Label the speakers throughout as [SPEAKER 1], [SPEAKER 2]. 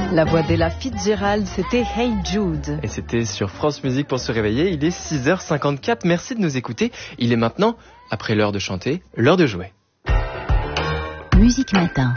[SPEAKER 1] La voix d'Ella Fitzgerald, c'était Hey Jude.
[SPEAKER 2] Et c'était sur France Musique pour se réveiller. Il est 6h54. Merci de nous écouter. Il est maintenant, après l'heure de chanter, l'heure de jouer.
[SPEAKER 3] Musique Matin.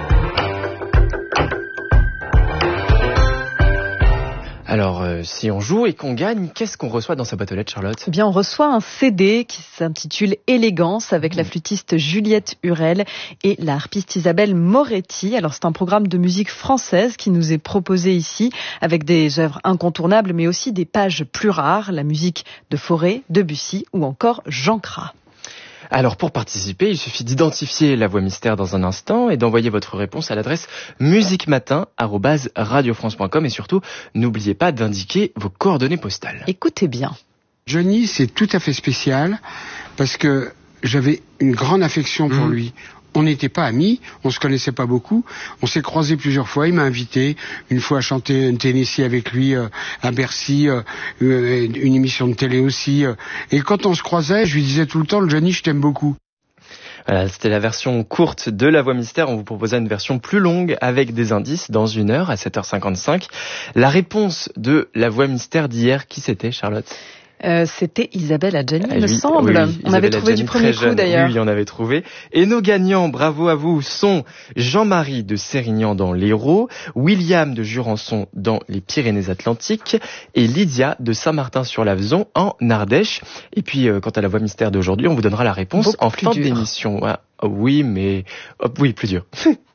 [SPEAKER 2] Alors, si on joue et qu'on gagne, qu'est-ce qu'on reçoit dans sa boîte aux lettres, Charlotte ?
[SPEAKER 1] Eh bien, on reçoit un CD qui s'intitule Élégance avec la flûtiste Juliette Hurel et la harpiste Isabelle Moretti. Alors, c'est un programme de musique française qui nous est proposé ici avec des œuvres incontournables, mais aussi des pages plus rares, la musique de Fauré, Debussy ou encore Jean Cras.
[SPEAKER 2] Alors pour participer, il suffit d'identifier la voix mystère dans un instant et d'envoyer votre réponse à l'adresse musiquematin@radiofrance.com et surtout, n'oubliez pas d'indiquer vos coordonnées postales.
[SPEAKER 1] Écoutez bien.
[SPEAKER 4] Johnny, c'est tout à fait spécial parce que j'avais une grande affection pour lui. On n'était pas amis, on se connaissait pas beaucoup. On s'est croisés plusieurs fois. Il m'a invité une fois à chanter un Tennessee avec lui à Bercy, une émission de télé aussi. Et quand on se croisait, je lui disais tout le temps, Johnny, je t'aime beaucoup.
[SPEAKER 2] Voilà, c'était la version courte de la voix mystère. On vous proposait une version plus longue avec des indices dans 1 heure à 7h55. La réponse de la voix mystère d'hier, qui c'était, Charlotte ?
[SPEAKER 1] C'était Isabelle Adjani, il me semble.
[SPEAKER 2] Oui,
[SPEAKER 1] on avait trouvé du premier coup d'ailleurs.
[SPEAKER 2] Oui, on avait trouvé. Et nos gagnants, bravo à vous, sont Jean-Marie de Sérignan dans l'Hérault, William de Jurançon dans les Pyrénées-Atlantiques et Lydia de Saint-Martin-sur-Lavezon en Ardèche. Et puis, quant à la voix mystère d'aujourd'hui, on vous donnera la réponse en fin d'émission. Ah, oui, mais... oui, plus dur.